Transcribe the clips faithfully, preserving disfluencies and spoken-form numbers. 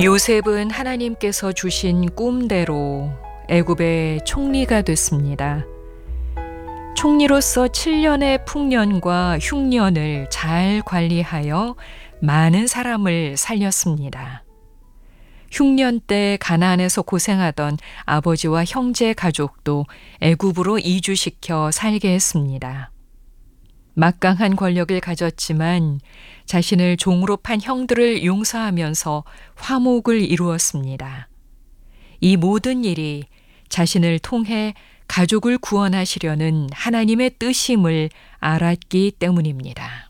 요셉은 하나님께서 주신 꿈대로 애굽의 총리가 됐습니다. 총리로서 칠 년의 풍년과 흉년을 잘 관리하여 많은 사람을 살렸습니다. 흉년 때 가나안에서 고생하던 아버지와 형제 가족도 애굽으로 이주시켜 살게 했습니다. 막강한 권력을 가졌지만 자신을 종으로 판 형들을 용서하면서 화목을 이루었습니다. 이 모든 일이 자신을 통해 가족을 구원하시려는 하나님의 뜻임을 알았기 때문입니다.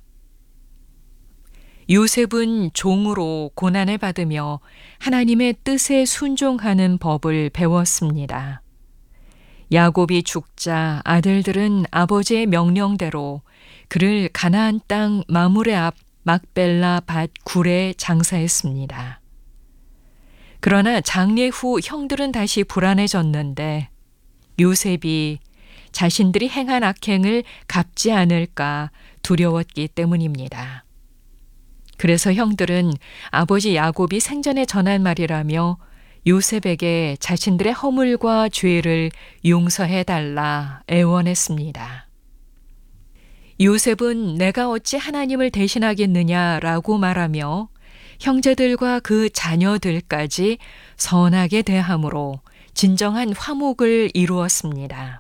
요셉은 종으로 고난을 받으며 하나님의 뜻에 순종하는 법을 배웠습니다. 야곱이 죽자 아들들은 아버지의 명령대로 그를 가나안 땅 마므레 앞 막벨라 밭 굴에 장사했습니다. 그러나 장례 후 형들은 다시 불안해졌는데 요셉이 자신들이 행한 악행을 갚지 않을까 두려웠기 때문입니다. 그래서 형들은 아버지 야곱이 생전에 전한 말이라며 요셉에게 자신들의 허물과 죄를 용서해달라 애원했습니다. 요셉은 내가 어찌 하나님을 대신하겠느냐라고 말하며 형제들과 그 자녀들까지 선하게 대함으로 진정한 화목을 이루었습니다.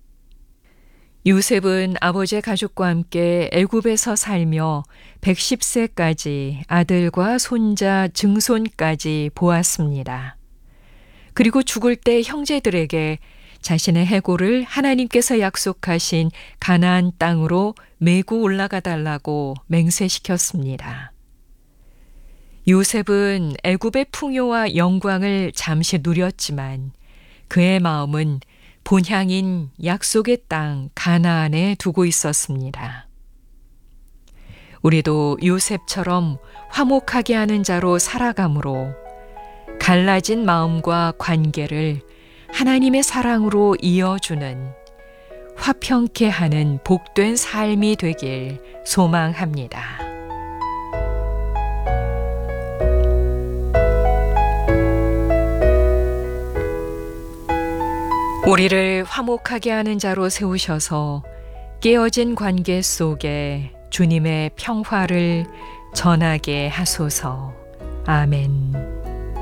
요셉은 아버지의 가족과 함께 애굽에서 살며 백십 세까지 아들과 손자, 증손까지 보았습니다. 그리고 죽을 때 형제들에게 자신의 해골을 하나님께서 약속하신 가나안 땅으로 메고 올라가 달라고 맹세시켰습니다. 요셉은 애굽의 풍요와 영광을 잠시 누렸지만 그의 마음은 본향인 약속의 땅 가나안에 두고 있었습니다. 우리도 요셉처럼 화목하게 하는 자로 살아감으로 갈라진 마음과 관계를 하나님의 사랑으로 이어주는 화평케 하는 복된 삶이 되길 소망합니다. 우리를 화목하게 하는 자로 세우셔서 깨어진 관계 속에 주님의 평화를 전하게 하소서. 아멘.